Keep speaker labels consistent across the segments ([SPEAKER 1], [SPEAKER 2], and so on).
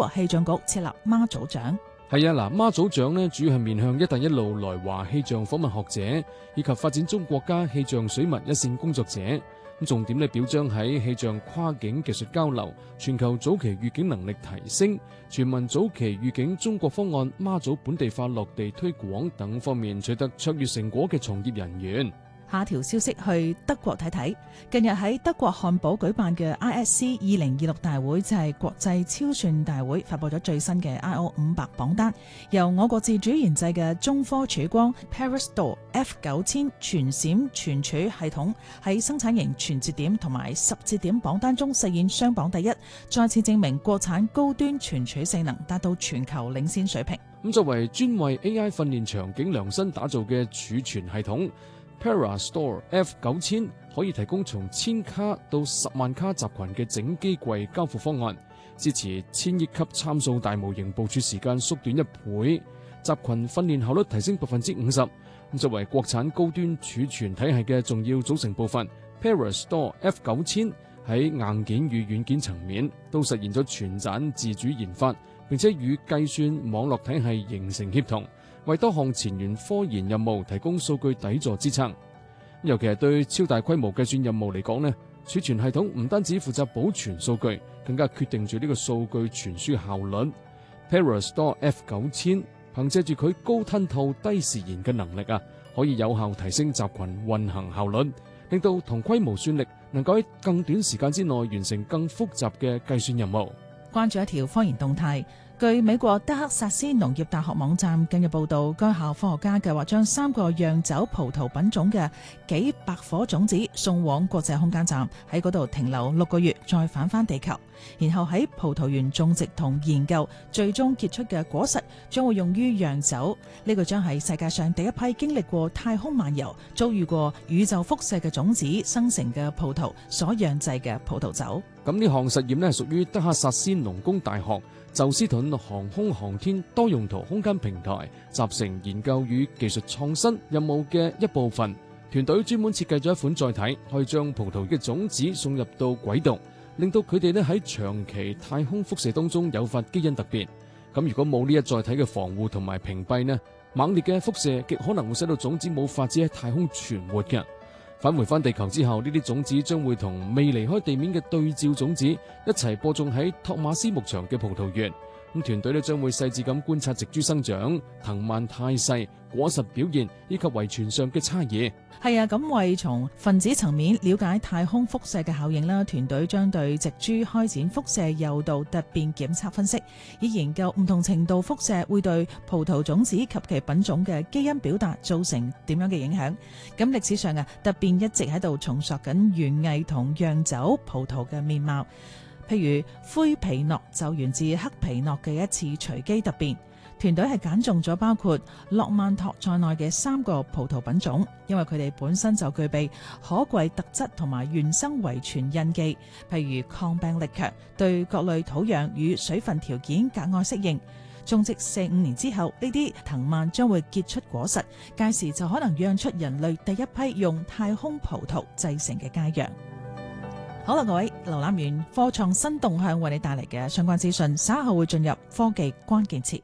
[SPEAKER 1] 國氣象局設立媽祖獎。
[SPEAKER 2] 係啊，媽祖獎呢主要係面向一帶一路來華氣象訪問學者以及發展中國家氣象水文一線工作者。咁重點呢表彰喺氣象跨境技術交流、全球早期預警能力提升、全民早期預警中國方案、媽祖本地化落地推廣等方面取得卓越成果嘅從業人員。
[SPEAKER 1] 下條消息去德國睇睇，近日喺德國漢堡舉辦嘅 ISC 2026大會，就係國際超算大會，發佈咗最新嘅 IO500 榜單，由我國自主研製嘅中科曙光 Perestor F9000 全閃存儲系統喺生產型全節點同埋十節點榜單中實現雙榜第一，再次證明國產高端存儲性能達到全球領先水平。
[SPEAKER 2] 咁作為專為 AI 訓練場景量身打造嘅儲存系統，Perestor F9000 可以提供從1000卡到10萬卡集群嘅整機櫃交付方案，支持1000億級參數大模型部署時間縮短1倍，集群訓練效率提升50%。作為國產高端儲存體系嘅重要組成部分， Perestor F9000 喺硬件與軟件層面都實現咗全棧自主研發，並且與計算網絡體系形成協同，為多項前沿科研任務提供數據底座支撐。尤其係對超大規模計算任務嚟講呢，儲存系統唔單止負責保存數據，更加決定住呢個數據傳輸效率。Perestor F9000 憑借住佢高吞吐低時延嘅能力可以有效提升集群運行效率，令到同規模算力能夠喺更短時間之內完成更複雜嘅計算任務。
[SPEAKER 1] 關注一條科研動態。據美國德克薩斯農業大學網站近日報道，該校科學家計劃將3個釀酒葡萄品種嘅幾百顆種子送往國際空間站，喺嗰度停留6個月，再返返地球，然後喺葡萄園種植同研究，最終結出嘅果實將會用於釀酒。呢個將係世界上第一批經歷過太空漫遊、遭遇過宇宙輻射嘅種子生成嘅葡萄所釀製嘅葡萄酒。
[SPEAKER 2] 咁呢項實驗呢屬於德克薩斯農工大學宙斯盾航空航天多用途空間平台集成研究與技術創新任務嘅一部分。團隊專門設計咗一款載體，可以將葡萄嘅種子送入到軌道，令到佢哋喺長期太空輻射當中誘發基因突變。咁如果冇呢一載體嘅防護同埋屏蔽呢，猛烈嘅輻射極可能會使到種子冇法子喺太空存活嘅。返回返地球之後，呢啲種子將會同未離開地面嘅對照種子一齊播種喺托馬斯牧場嘅葡萄園。咁團隊將會細緻咁觀察植株生長、藤蔓態勢、果實表現以及遺傳上嘅差異。
[SPEAKER 1] 係啊，咁為從分子層面了解太空輻射嘅效應啦，團隊將對植株開展輻射誘導突變檢測分析，以研究唔同程度輻射會對葡萄種子及其品種嘅基因表達造成點樣嘅影響。咁歷史上突變一直喺度重塑緊園藝同釀酒葡萄嘅面貌。譬如灰皮諾就源自黑皮諾嘅一次隨機突變。團隊係揀中咗包括諾曼托在內嘅3個葡萄品種，因為佢哋本身就具備可貴特質同埋原生遺傳印記，譬如抗病力強，對各類土壤與水分條件格外適應。種植4-5年之後，呢啲藤蔓將會結出果實，屆時就可能釀出人類第一批用太空葡萄製成嘅佳釀。好啦，各位瀏覽完科創新動向為你帶嚟嘅相關資訊，稍後會進入科技關鍵詞。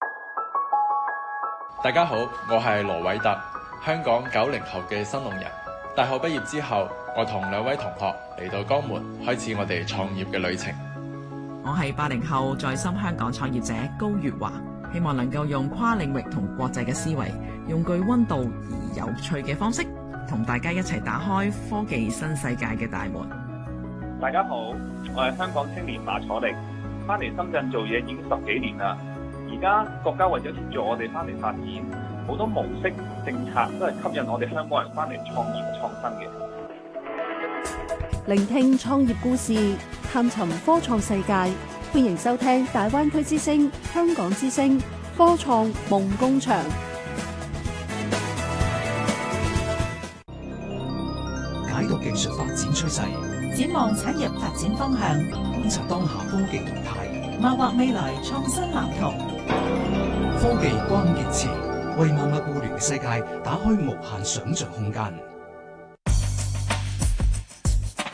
[SPEAKER 3] 大家好，我係羅偉特，香港90後嘅新農人。大學畢業之後，我同2位同學嚟到江門，開始我哋創業嘅旅程。
[SPEAKER 4] 我係80後在深香港創業者高月華，希望能夠用跨領域同國際嘅思維，用具溫度而有趣嘅方式，同大家一齊打開科技新世界嘅大門。
[SPEAKER 5] 大家好，我係香港青年馬楚力，翻嚟深圳做嘢已經10幾年啦。而家國家為咗協助我哋翻嚟發展，好多模式政策都係吸引我哋香港人翻嚟創業創新嘅。
[SPEAKER 6] 聆聽創業故事，探尋科創世界，歡迎收聽大灣區之聲、香港之聲科創夢工場。
[SPEAKER 7] 解讀技術發展趨勢，
[SPEAKER 1] 展望產業發展方向，
[SPEAKER 7] 觀察當下科技動態，
[SPEAKER 1] 謀劃未來創新藍圖。
[SPEAKER 7] 科技關鍵詞，為萬物互聯嘅世界打開無限想像空間。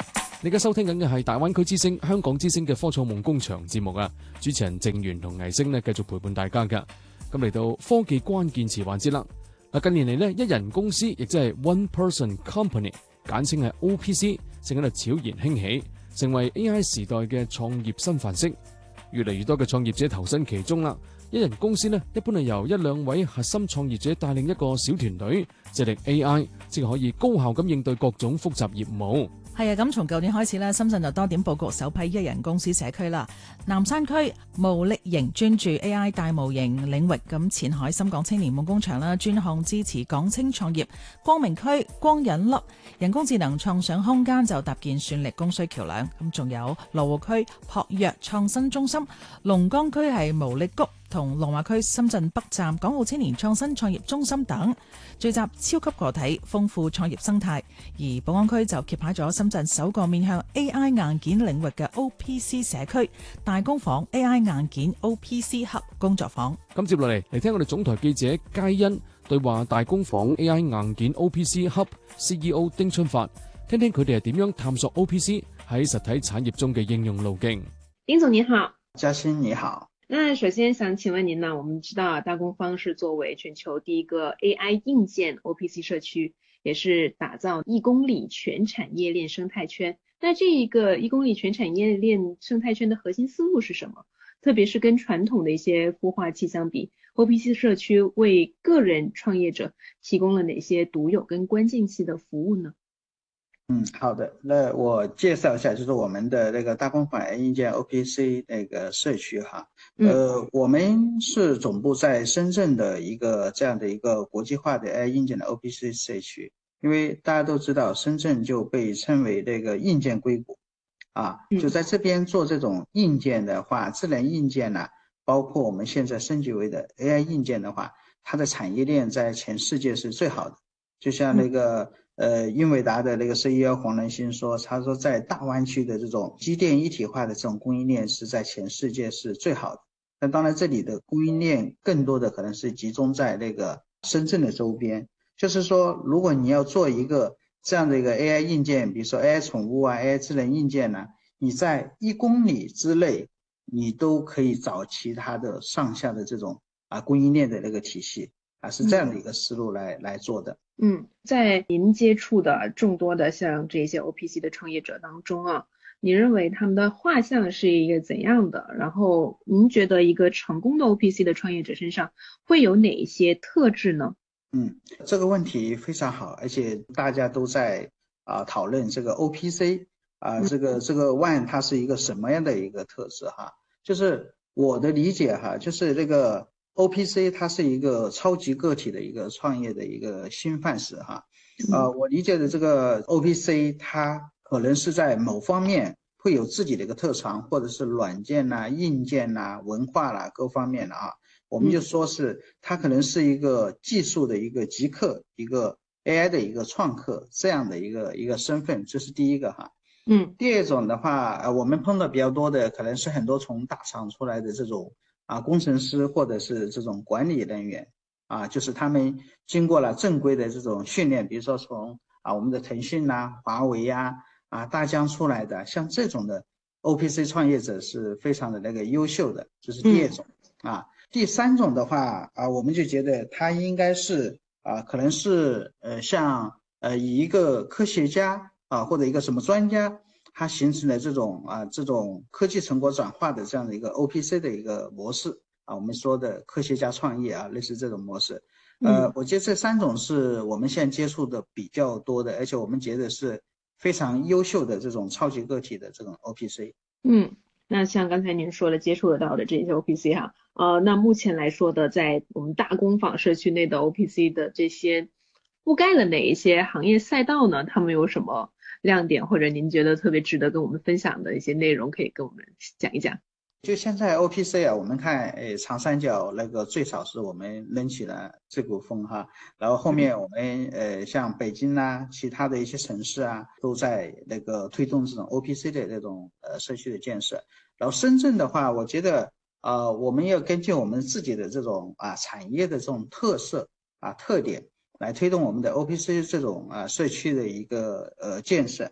[SPEAKER 2] 你而家收聽緊嘅係大灣區之聲、香港之聲嘅科創夢工場節目啊！主持人鄭源同倪星呢繼續陪伴大家噶。咁嚟到科技關鍵詞環節啦。嗱，近年嚟呢，一人公司亦即係 One Person Company， 簡稱係 OPC， 正喺度悄然興起，成為 AI 時代嘅創業新範式。越嚟越多嘅創業者投身其中啦。一人公司呢，一般係由一兩位核心創業者帶領一個小團隊，致力 AI， 即係可以高效咁應對各種複雜業務。
[SPEAKER 1] 係啊，咁從舊年開始咧，深圳就多點佈局首批一人公司社區啦。南山區無力型專注 AI 大模型領域，咁前海深港青年夢工場啦，專項支持港青創業。光明區光引粒人工智能創想空間就搭建算力供需橋梁。咁仲有羅湖區撲藥創新中心，龍崗區係毛力谷同龍華區深圳北站港澳青年創新創業中心等，聚集超級個體，豐富創業生態。而寶安區就揭牌咗深圳首個面向 AI 硬件領域嘅 OPC 社區大工坊 AI 硬件 OPC Hub 工作坊。
[SPEAKER 2] 咁接落嚟聽我哋總台記者佳欣對話大工坊 AI 硬件 OPC Hub CEO 丁春發，聽聽佢哋係點樣探索 OPC 喺實體產業中嘅應用路徑。
[SPEAKER 8] 丁總你好。
[SPEAKER 9] 嘉欣你好。
[SPEAKER 8] 那首先想請問您呢，我們知道大工坊是作為全球第一個 AI 硬件 OPC 社區，也是打造1公里全產業鏈生態圈。那這一個1公里全產業鏈生態圈的核心思路是什麼？特別是跟傳統的一些孵化器相比， OPC 社區為個人創業者提供了哪些獨有跟關鍵性的服務呢？
[SPEAKER 9] 好的，那我介紹一下，就是我們的那個大工坊硬件 OPC 那個社區哈，我們是總部在深圳的一個這樣的一個國際化的 AI 硬件的 OPC 社區，因為大家都知道深圳就被稱為那個硬件硅谷啊，就在這邊做這種硬件的話，智能硬件呢，包括我們現在升級為的 AI 硬件的話，它的產業鏈在全世界是最好的，就像那個英偉達的那個 CEO 黃仁勳說，他說在大灣區的這種機電一體化的這種供應鏈是在全世界是最好的。但當然這裡的供應鏈更多的可能是集中在那個深圳的周邊，就是說如果你要做一個這樣的一個 AI 硬件，比如說 AI 寵物啊 AI 智能硬件呢，你在1公里之內你都可以找其他的上下的這種供應鏈的那個體系是這樣的一個思路來做的。
[SPEAKER 8] 在您接觸的眾多的像這些 OPC 的創業者當中啊，你認為他們的畫像是一個怎樣的？然後您覺得一個成功的 OPC 的創業者身上會有哪一些特質呢？
[SPEAKER 9] 這個問題非常好，而且大家都在討論這個 OPC 這個 One 它是一個什麼樣的一個特質哈？就是我的理解哈，就是這個OPC 它是一個超級個體的一個創業的一個新範式哈，我理解的這個 OPC 它可能是在某方面會有自己的一個特長，或者是軟件啦、硬件啦、文化啦各方面的我們就說是它可能是一個技術的一個極客，一個 AI 的一個創客這樣的一個身份，這是第一個哈。第二種的話，我們碰到比較多的可能是很多從大廠出來的這種工程師或者是這種管理人員就是他們經過了正規的這種訓練，比如說從我們的騰訊啊、華為啊、大疆出來的，像這種的 OPC 創業者是非常的那個優秀的，這是第二種第三種的話我們就覺得他應該是可能是像以一個科學家或者一個什麼專家，它形成了這種科技成果轉化的這樣的一個 OPC 的一個模式我們說的科學家創業類似這種模式。我覺得這三種是我們現在接觸的比較多的，而且我們覺得是非常優秀的這種超級個體的這種 OPC。
[SPEAKER 8] 那像剛才您說的接觸得到的這些 OPC 那目前來說的在我們大工坊社區內的 OPC 的這些覆蓋了哪一些行業賽道呢？他們有什麼亮點，或者您覺得特別值得跟我們分享的一些內容，可以跟我們講一講。
[SPEAKER 9] 就現在 OPC 我們看長三角那個最早是我們扔起了這股風然後後面我們像北京其他的一些城市都在那個推動這種 OPC 的那種社區的建設。然後深圳的話，我覺得我們要根據我們自己的這種產業的這種特色特點來推動我們的 OPC 這種社區的一個建設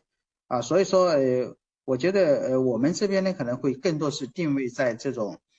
[SPEAKER 9] 所以说我觉得我们这边呢可能会更多是定位在这种